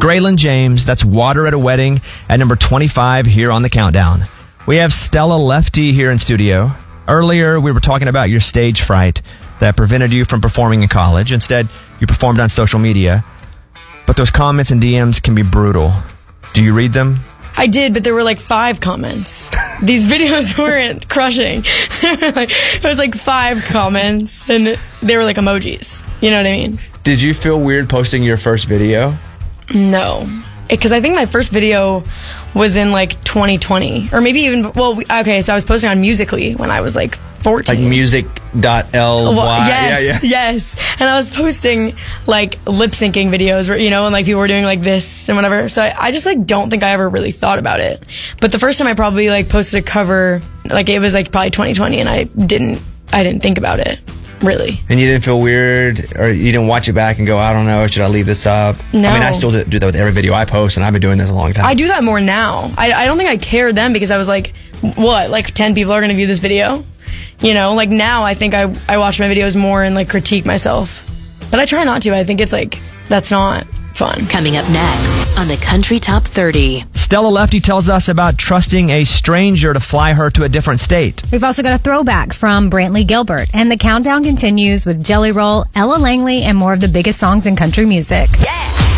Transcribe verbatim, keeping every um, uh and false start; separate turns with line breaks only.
Graylin James, that's Water at a Wedding at number twenty-five here on the countdown. We have Stella Lefty here in studio. Earlier, we were talking about your stage fright that prevented you from performing in college. Instead, you performed on social media. But those comments and D Ms can be brutal. Do you read them?
I did, but there were like five comments. These videos weren't crushing. like, it was like five comments, and they were like emojis. You know what I mean?
Did you feel weird posting your first video?
No. Because I think my first video was in like twenty twenty. Or maybe even, well, okay, so I was posting on Musical.ly when I was like fourteen.
Like music dot L Y.
Well, yes,
yeah, yeah.
yes. And I was posting like lip syncing videos where, you know, and like people were doing like this and whatever. So I, I just like don't think I ever really thought about it. But the first time I probably like posted a cover, like it was like probably twenty twenty, and I didn't, I didn't think about it. Really.
And you didn't feel weird, or you didn't watch it back and go, I don't know, should I leave this up?
No.
I mean, I still do that with every video I post, and I've been doing this a long time.
I do that more now. I, I don't think I cared then because I was like, what, like ten people are going to view this video? You know, like now I think I, I watch my videos more and like critique myself. But I try not to. I think it's like, that's not fun.
Coming up next on the Country Top thirty.
Stella Lefty tells us about trusting a stranger to fly her to a different state.
We've also got a throwback from Brantley Gilbert. And the countdown continues with Jelly Roll, Ella Langley, and more of the biggest songs in country music.
Yeah!